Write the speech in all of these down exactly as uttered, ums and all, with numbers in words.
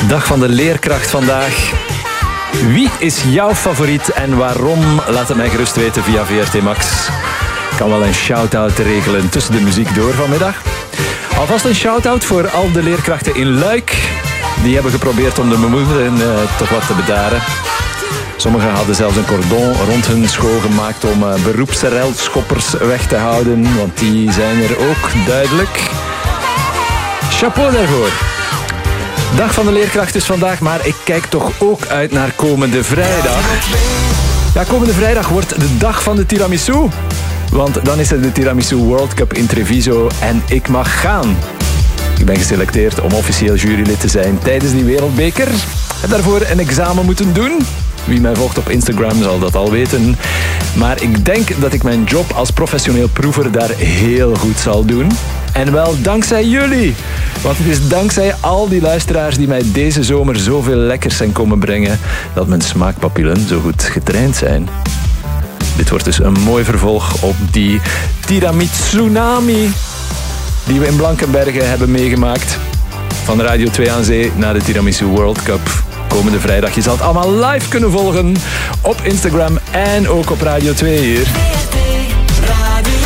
Dag van de leerkracht vandaag. Wie is jouw favoriet en waarom? Laat het mij gerust weten via V R T Max. Ik kan wel een shout-out regelen tussen de muziek door vanmiddag. Alvast een shout-out voor al de leerkrachten in Luik. Die hebben geprobeerd om de bemoedigden uh, toch wat te bedaren. Sommigen hadden zelfs een cordon rond hun school gemaakt om uh, beroepsrelschoppers weg te houden. Want die zijn er ook duidelijk. Chapeau daarvoor. Dag van de leerkracht is vandaag, maar ik kijk toch ook uit naar komende vrijdag. Ja, komende vrijdag wordt de dag van de tiramisu. Want dan is er de Tiramisu World Cup in Treviso en ik mag gaan. Ik ben geselecteerd om officieel jurylid te zijn tijdens die wereldbeker. Ik heb daarvoor een examen moeten doen. Wie mij volgt op Instagram zal dat al weten. Maar ik denk dat ik mijn job als professioneel proever daar heel goed zal doen. En wel dankzij jullie. Want het is dankzij al die luisteraars die mij deze zomer zoveel lekkers zijn komen brengen, dat mijn smaakpapillen zo goed getraind zijn. Dit wordt dus een mooi vervolg op die tiramisu-tsunami die we in Blankenberge hebben meegemaakt. Van Radio twee aan Zee naar de Tiramisu World Cup. Komende vrijdag. Je zal het allemaal live kunnen volgen op Instagram en ook op Radio twee hier.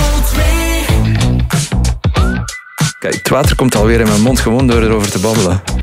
Kijk, het water komt alweer in mijn mond gewoon door erover te babbelen.